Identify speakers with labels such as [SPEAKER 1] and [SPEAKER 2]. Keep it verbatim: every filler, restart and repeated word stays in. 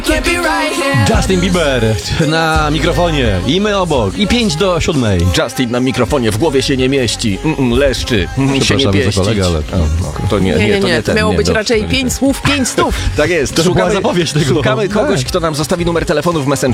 [SPEAKER 1] Justin Bieber na mikrofonie i my obok i pięć do siódmej.
[SPEAKER 2] Justin na mikrofonie, w głowie się nie mieści. Mm, leszczy, mm, się nie
[SPEAKER 1] Przepraszam za
[SPEAKER 2] pieścić.
[SPEAKER 1] kolegę, ale...
[SPEAKER 2] No, no, to nie,
[SPEAKER 3] Nie, nie,
[SPEAKER 2] to
[SPEAKER 3] nie,
[SPEAKER 2] nie
[SPEAKER 3] to
[SPEAKER 2] ten,
[SPEAKER 3] miało
[SPEAKER 2] nie,
[SPEAKER 3] być
[SPEAKER 2] dobrze,
[SPEAKER 3] raczej
[SPEAKER 2] to nie
[SPEAKER 3] pięć
[SPEAKER 2] ten.
[SPEAKER 3] słów, pięć stów.
[SPEAKER 2] Tak jest.
[SPEAKER 1] To była zapowiedź tego.
[SPEAKER 2] Szukamy kogoś,
[SPEAKER 1] Tak.
[SPEAKER 2] kto nam zostawi numer telefonu w Messengerze.